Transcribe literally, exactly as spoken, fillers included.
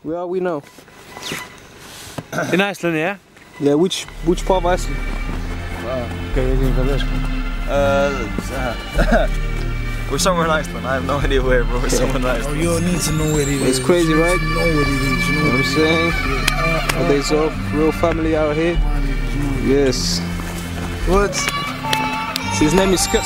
Where are we now? In Iceland, yeah? Yeah, which which part of Iceland? Okay, Uh, we're somewhere in Iceland. I have no idea where, but we're somewhere in Iceland. Oh, you don't need to know where it is. It's crazy, you right? You know what it is. You know, You know what I'm saying? Yeah. There's all real family out here. Yes. What? So his name is Scott.